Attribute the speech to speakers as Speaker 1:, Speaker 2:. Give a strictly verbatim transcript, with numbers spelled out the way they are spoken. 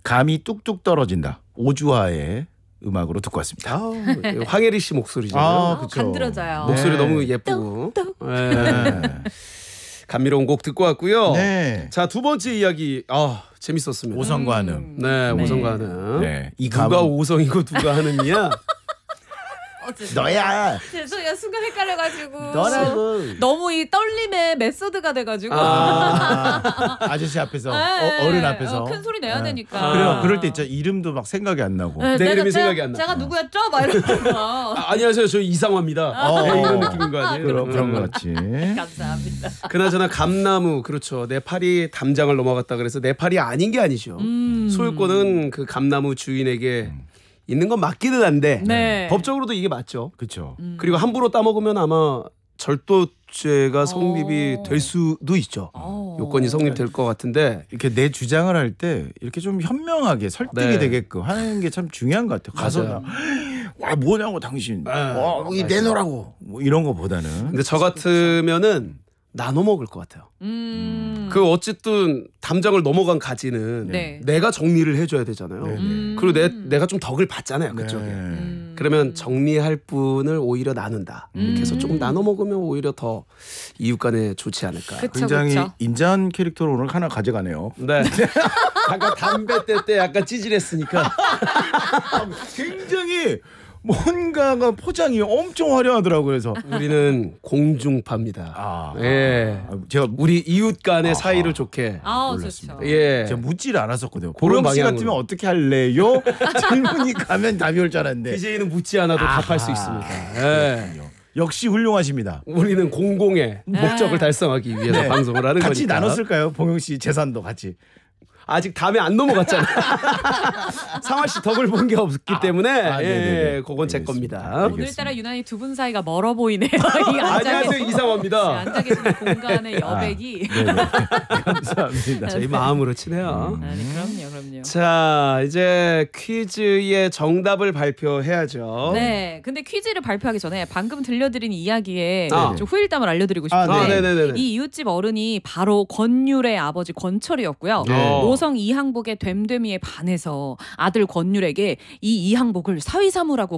Speaker 1: 감이 뚝뚝 떨어진다. 오주화의 음악으로 듣고 왔습니다.
Speaker 2: 아, 황혜리 씨 목소리잖아요.
Speaker 1: 아, 그쵸.
Speaker 3: 간드러져요.
Speaker 2: 목소리
Speaker 1: 네.
Speaker 2: 너무 예쁘고 네.
Speaker 1: 네.
Speaker 2: 감미로운 곡 듣고 왔고요.
Speaker 1: 네.
Speaker 2: 자, 두 번째 이야기 아 재밌었습니다.
Speaker 1: 오성과 는
Speaker 3: 음.
Speaker 2: 네,
Speaker 3: 네.
Speaker 2: 오성과 하는.
Speaker 1: 네. 이
Speaker 2: 누가
Speaker 1: 감은
Speaker 2: 오성이고 누가 하는이야?
Speaker 3: 어, 죄송해요.
Speaker 1: 너야.
Speaker 3: 죄송해요. 순간 헷갈려가지고.
Speaker 1: 너라고.
Speaker 3: 너무 이 떨림의 메소드가 돼가지고.
Speaker 1: 아, 아저씨 앞에서
Speaker 3: 네.
Speaker 1: 어, 어른 앞에서
Speaker 3: 어, 큰 소리 내야
Speaker 1: 네.
Speaker 3: 되니까.
Speaker 1: 그래요. 그럴 때 있죠. 이름도 막 생각이 안 나고.
Speaker 3: 네,
Speaker 2: 내
Speaker 3: 내가-
Speaker 2: 이름이
Speaker 3: 제가-
Speaker 2: 생각이 안 나.
Speaker 3: 제가 누구였죠? 막 이러면서.
Speaker 2: 아, 안녕하세요. 저 이상화입니다.
Speaker 1: 어.
Speaker 2: 네, 이런 느낌인 거 아니에요?
Speaker 1: 그런 그런
Speaker 2: 음.
Speaker 1: 것 같이.
Speaker 3: 감사합니다.
Speaker 2: 그나저나 감나무 그렇죠. 내 팔이 담장을 넘어갔다 그래서 내 팔이 아닌 게 아니죠.
Speaker 3: 음.
Speaker 2: 소유권은 그 감나무 주인에게 있는 건 맞기는 한데
Speaker 3: 네.
Speaker 2: 법적으로도 이게 맞죠.
Speaker 1: 그렇죠.
Speaker 3: 음.
Speaker 2: 그리고 함부로 따먹으면 아마 절도죄가 성립이
Speaker 3: 어.
Speaker 2: 될 수도 있죠.
Speaker 3: 어.
Speaker 2: 요건이 성립될 것 같은데
Speaker 1: 이렇게 내 주장을 할 때 이렇게 좀 현명하게 설득이
Speaker 2: 네.
Speaker 1: 되게끔 하는 게 참 중요한 것 같아요. 가서
Speaker 2: 맞아요.
Speaker 1: 와 뭐냐고 당신,
Speaker 2: 네.
Speaker 1: 와 이 내놓으라고 뭐 이런 거보다는.
Speaker 2: 근데 저 같으면은 나눠 먹을 것 같아요.
Speaker 3: 음.
Speaker 2: 그 어쨌든 담장을 넘어간 가지는
Speaker 3: 네.
Speaker 2: 내가 정리를 해줘야 되잖아요.
Speaker 1: 네.
Speaker 3: 음.
Speaker 2: 그리고 내 내가 좀 덕을 받잖아요 그쪽에.
Speaker 1: 네.
Speaker 3: 음.
Speaker 2: 그러면 정리할 분을 오히려 나눈다. 이렇게 해서
Speaker 3: 음.
Speaker 2: 조금 나눠 먹으면 오히려 더 이웃간에 좋지 않을까.
Speaker 3: 그쵸,
Speaker 1: 굉장히
Speaker 3: 그쵸.
Speaker 1: 인자한 캐릭터로 오늘 하나 가져가네요.
Speaker 2: 네. 아까 담배 뗄 때 약간 찌질했으니까.
Speaker 1: 굉장히 뭔가가 포장이 엄청 화려하더라고요. 그래서
Speaker 2: 우리는 공중파입니다.
Speaker 1: 아,
Speaker 2: 예.
Speaker 1: 아, 제가
Speaker 2: 우리 이웃 간의
Speaker 1: 아하.
Speaker 2: 사이를 좋게.
Speaker 3: 아,
Speaker 1: 몰랐습니다.
Speaker 3: 좋죠.
Speaker 2: 예.
Speaker 1: 제가 묻지를 않았었거든요.
Speaker 2: 그런
Speaker 1: 고령 씨
Speaker 2: 방향으로.
Speaker 1: 같으면 어떻게 할래요? 질문이 가면 답이 올 줄 알았는데.
Speaker 2: 디제이는 묻지 않아도
Speaker 1: 아하.
Speaker 2: 답할 수 있습니다. 예.
Speaker 1: 역시 훌륭하십니다.
Speaker 2: 우리는 공공의 목적을 달성하기 위해서
Speaker 1: 네.
Speaker 2: 방송을 하는
Speaker 1: 같이
Speaker 2: 거니까.
Speaker 1: 나눴을까요? 봉영 씨 재산도 같이.
Speaker 2: 아직 담에 안 넘어갔잖아. 상화 씨 덕을 본 게 없기 때문에
Speaker 1: 아, 네네네.
Speaker 2: 예, 그건 제
Speaker 1: 알겠습니다.
Speaker 2: 겁니다.
Speaker 1: 알겠습니다.
Speaker 3: 오늘따라 유난히 두 분 사이가 멀어 보이네요. 이 앉아
Speaker 2: 안녕하세요
Speaker 3: 계신- 네,
Speaker 2: 이상화입니다.
Speaker 3: 앉아 계시는 공간의 여백이.
Speaker 1: 네네. 감사합니다.
Speaker 2: 저희 마음으로 치네요.
Speaker 3: 아니 그럼요, 그럼요.
Speaker 2: 자 이제 퀴즈의 정답을 발표해야죠.
Speaker 3: 네, 근데 퀴즈를 발표하기 전에 방금 들려드린 이야기에
Speaker 2: 아.
Speaker 3: 좀 후일담을 알려드리고
Speaker 1: 아,
Speaker 3: 싶은데
Speaker 2: 아, 네네네.
Speaker 3: 이 이웃집 어른이 바로 권율의 아버지 권철이었고요.
Speaker 2: 네.
Speaker 3: 오성 이항복의 됨됨이에 반해서 아들 권율에게 이 이항복을 사위사무라고